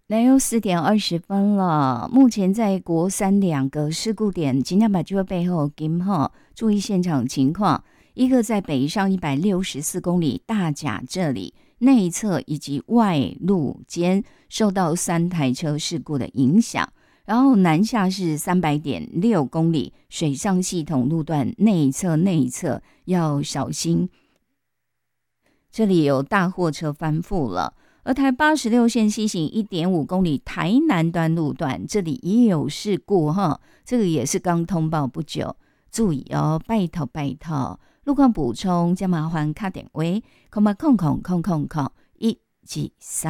来又4点20分了，目前在国三2个事故点，今天把这个背后金哈，注意现场情况。一个在北上164公里大甲这里内侧以及外路间受到3台车事故的影响，然后南下是300.6公里水上系统路段内侧要小心，这里有大货车翻覆了。而台86线西行1.5公里台南端路段，这里也有事故哈，这个也是刚通报不久，注意哦，拜托拜托。路况补充，将麻烦打电话，08000000173。